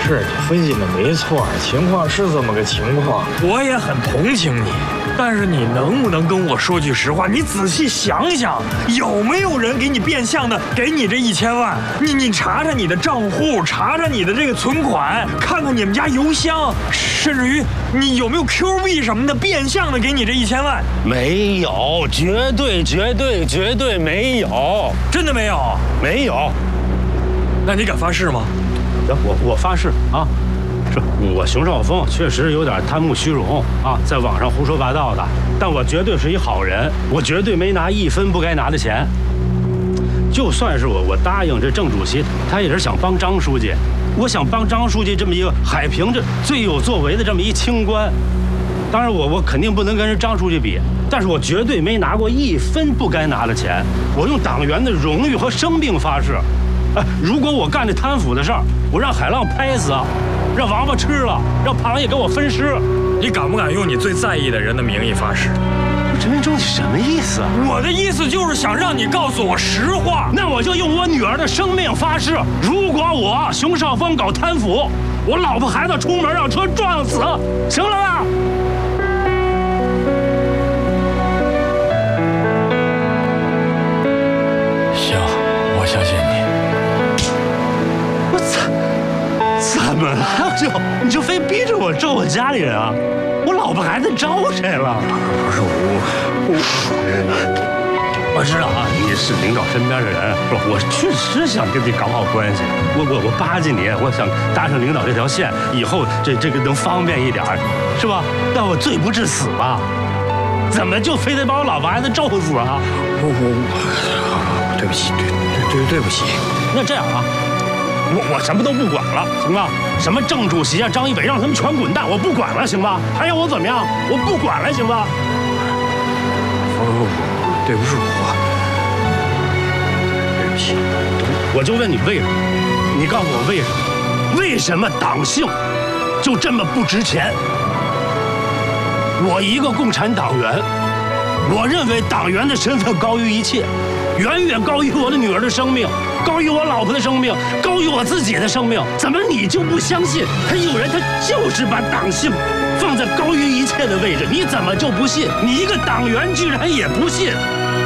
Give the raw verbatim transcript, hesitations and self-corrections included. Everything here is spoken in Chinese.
是你分析的没错，情况是这么个情况，我也很同情你。但是你能不能跟我说句实话？你仔细想想，有没有人给你变相的给你这一千万？你你查查你的账户，查查你的这个存款，看看你们家邮箱，甚至于你有没有 Q 币什么的，变相的给你这一千万？ 没有，绝对绝对绝对没有， 真的没有？ 没有。 那你敢发誓吗？ 我我发誓啊！是我熊少峰确实有点贪慕虚荣啊，在网上胡说八道的，但我绝对是一好人，我绝对没拿一分不该拿的钱。就算是我我答应这郑主席，他也是想帮张书记，我想帮张书记这么一个海平这最有作为的这么一清官。当然我我肯定不能跟人张书记比，但是我绝对没拿过一分不该拿的钱。我用党员的荣誉和生命发誓。哎，如果我干这贪腐的事儿，我让海浪拍死，让王八吃了，让螃蟹给我分尸， 你敢不敢用你最在意的人的名义发誓？ 陈明忠，你什么意思啊？ 我的意思就是想让你告诉我实话。 那我就用我女儿的生命发誓，如果我熊少峰搞贪腐，我老婆孩子出门让车撞死，行了吧？ 行，我相信你。 我操！怎么了？就你就非逼着我咒我家里人啊？我老婆孩子招谁了？ 不是我，我我知道啊，你是领导身边的人，不是我确实想跟你搞好关系。我我我巴结你，我想搭上领导这条线，以后这这个能方便一点，是吧？但我罪不至死吧？怎么就非得把我老婆孩子咒死啊？ 我我我，对不起，对对对对不起。 那这样啊。我我什么都不管了，行吧？什么郑主席啊、张一伟，让他们全滚蛋，我不管了，行吧？还要我怎么样？我不管了，行吧？ 不不不，对不是我，对不起。 我就问你为什么？你告诉我为什么？为什么党性就这么不值钱？我一个共产党员，我认为党员的身份高于一切，远远高于我的女儿的生命。高于我老婆的生命，高于我自己的生命，怎么你就不相信？他有人他就是把党性放在高于一切的位置，你怎么就不信？你一个党员居然也不信？